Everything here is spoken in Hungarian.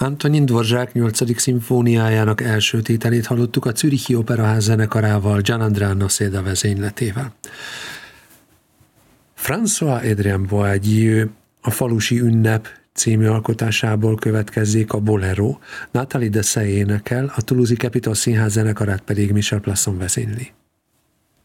Antonin Dvořák 8. szimfóniájának első tételét hallottuk a Zürichi Operaház zenekarával, Gian Andrea Noceda vezényletével. François-Adrien Boieldieu a Falusi ünnep című alkotásából következzék a Bolero, Nathalie Dessay énekel, a Toulouse-i Capitol Színház zenekarát pedig Michel Plasson vezényli.